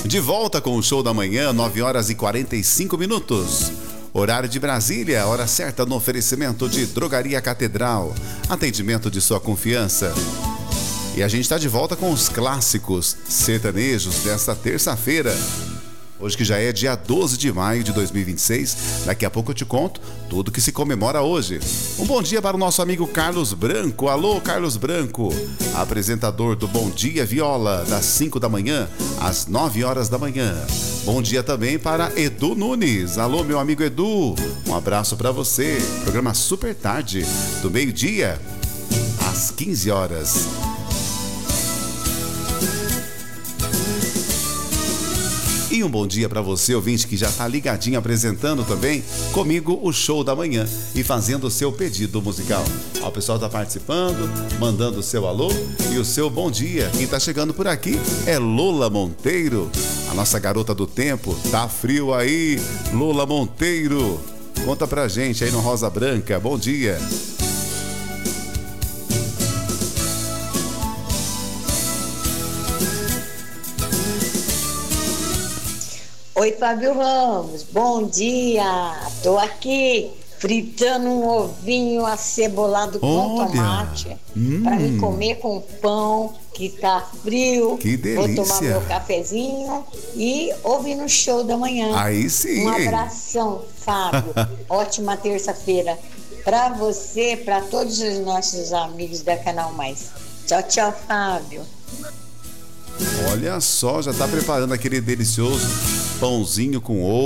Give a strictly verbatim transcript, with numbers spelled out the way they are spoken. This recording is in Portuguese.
De volta com o Show da Manhã, nove horas e quarenta e cinco minutos. Horário de Brasília, hora certa no oferecimento de Drogaria Catedral. Atendimento de sua confiança. E a gente está de volta com os clássicos sertanejos desta terça-feira. Hoje que já é dia doze de maio de dois mil e vinte e seis, daqui a pouco eu te conto tudo que se comemora hoje. Um bom dia para o nosso amigo Carlos Branco. Alô, Carlos Branco, apresentador do Bom Dia Viola, das cinco da manhã às nove horas da manhã. Bom dia também para Edu Nunes. Alô, meu amigo Edu, um abraço para você. Programa Super Tarde, do meio-dia às quinze horas. E um bom dia para você, ouvinte, que já está ligadinho apresentando também comigo o Show da Manhã e fazendo o seu pedido musical. Ó, o pessoal está participando, mandando o seu alô e o seu bom dia. Quem está chegando por aqui é Lola Monteiro, a nossa garota do tempo. Tá frio aí, Lola Monteiro? Conta pra gente aí no Rosa Branca. Bom dia. Oi, Fábio Ramos, bom dia. Tô aqui fritando um ovinho acebolado com Olha, tomate hum. para me comer com pão que tá frio. Que delícia. Vou tomar meu cafezinho e ouvir no Show da Manhã. Aí sim. Um abração, Fábio. Ótima terça-feira para você, para todos os nossos amigos da Canal Mais. Tchau, tchau, Fábio. Olha só, já tá preparando aquele delicioso pãozinho com ovo.